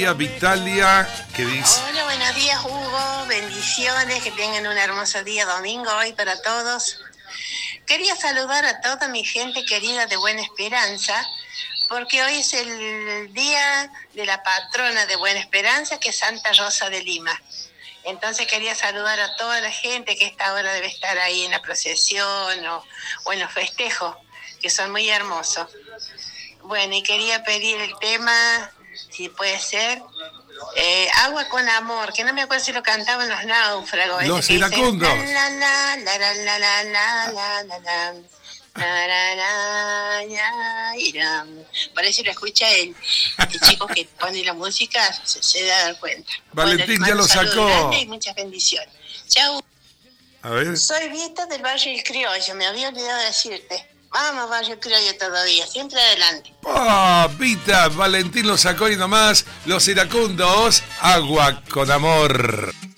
Vitalia, ¿qué dice? Hola, buenos días, Hugo. Bendiciones, que tengan un hermoso día domingo hoy para todos. Quería saludar a toda mi gente querida de Buena Esperanza, porque hoy es el día de la patrona de Buena Esperanza, que es Santa Rosa de Lima. Entonces quería saludar a toda la gente que a esta hora debe estar ahí en la procesión o en los festejos, que son muy hermosos. Bueno, y quería pedir el tema, si puede ser, Agua con Amor, que no me acuerdo si lo cantaban los Náufragos. Los iracundos. Por eso lo escucha el chico que pone la música, se da a dar cuenta. Valentín bueno, ya lo sacó. Y muchas bendiciones. Chau. A ver. Soy Vita del Barrio El Criollo, me había olvidado decirte. Vamos, Barrio Criollo todavía, siempre adelante. Vita, Valentín lo sacó y nomás. Los iracundos, Agua con Amor.